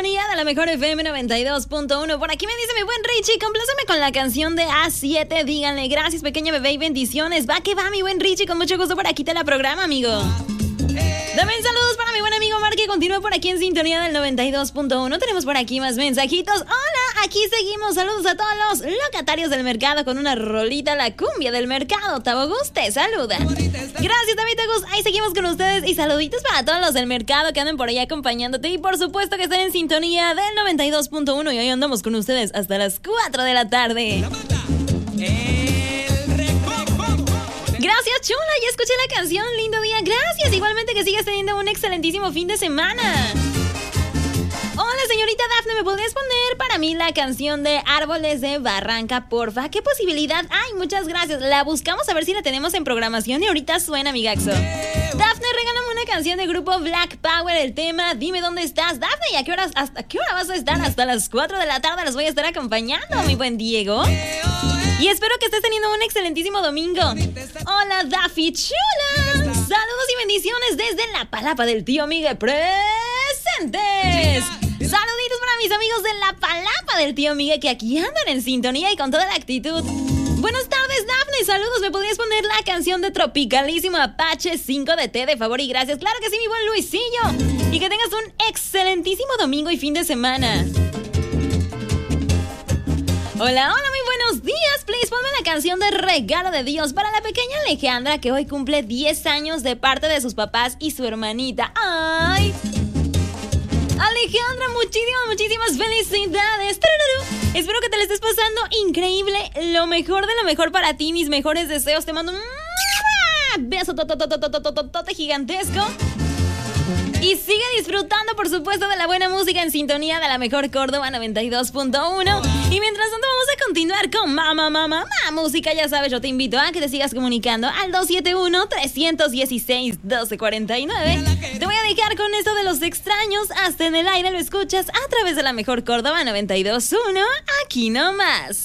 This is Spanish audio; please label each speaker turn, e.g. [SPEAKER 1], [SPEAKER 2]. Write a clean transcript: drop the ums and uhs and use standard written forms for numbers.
[SPEAKER 1] sintonía de la mejor FM 92.1. Por aquí me dice mi buen Richie, compláceme con la canción de A7. Díganle gracias, pequeña bebé, y bendiciones. Va que va, mi buen Richie, con mucho gusto por aquí te la programa, amigo. También saludos para mi buen amigo Mark, que continúa por aquí en sintonía del 92.1. Tenemos por aquí más mensajitos. Hola, aquí seguimos. Saludos a todos los locatarios del mercado con una rolita, la cumbia del mercado. Tabogus te saluda. Gracias, David Tagus. Ahí seguimos con ustedes. Y saluditos para todos los del mercado que andan por ahí acompañándote. Y por supuesto que están en sintonía del 92.1. Y hoy andamos con ustedes hasta las 4 de la tarde. Gracias, chula, ya escuché la canción, lindo día, gracias, igualmente que sigas teniendo un excelentísimo fin de semana. Hola, señorita Dafne, ¿me podrías poner para mí la canción de Árboles de Barranca, porfa? ¿Qué posibilidad? Ay, muchas gracias, la buscamos a ver si la tenemos en programación y ahorita suena, mi gaxo. Dafne, regálame una canción de grupo Black Power, el tema Dime dónde estás. Dafne, ¿y hasta qué hora vas a estar? Hasta las 4 de la tarde los voy a estar acompañando, mi buen Diego. Y espero que estés teniendo un excelentísimo domingo. Hola, Daffy chula. Saludos y bendiciones desde la Palapa del tío Miguel presentes. Saluditos para mis amigos de la Palapa del tío Miguel que aquí andan en sintonía y con toda la actitud. Buenas tardes, Daphne. Saludos. ¿Me podrías poner la canción de Tropicalísimo Apache 5 de T, de favor y gracias? Claro que sí, mi buen Luisillo. Y que tengas un excelentísimo domingo y fin de semana. Hola, hola, muy buenos días. Please, ponme la canción de Regalo de Dios para la pequeña Alejandra, que hoy cumple 10 años de parte de sus papás y su hermanita. ¡Ay! Alejandra, muchísimas felicidades. ¡Tararú! Espero que te la estés pasando increíble. Lo mejor de lo mejor para ti. Mis mejores deseos. Te mando un beso gigantesco. Y sigue disfrutando, por supuesto, de la buena música en sintonía de la mejor Córdoba 92.1. Y mientras tanto vamos a continuar con mamá música. Ya sabes, yo te invito a que te sigas comunicando al 271-316-1249. Te voy a dejar con esto de Los Extraños. Hasta en el aire lo escuchas a través de la mejor Córdoba 92.1. Aquí nomás.